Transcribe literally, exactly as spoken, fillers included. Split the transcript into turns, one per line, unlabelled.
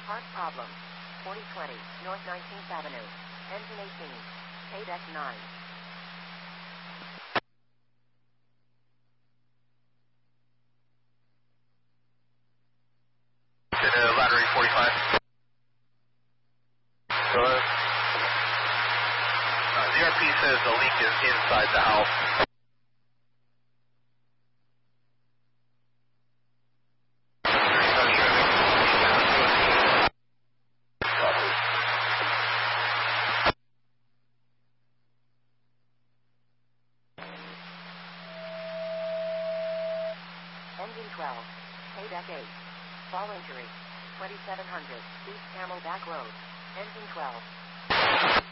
Part problem. forty twenty North nineteenth Avenue. Engine eighteen. K-Deck nine.
To the Lattery forty-five.
Go ahead.
Uh, D R P says the leak is inside the house.
Engine twelve. K-Deck eight. Fall injury. twenty-seven hundred East Camelback Road. Engine twelve.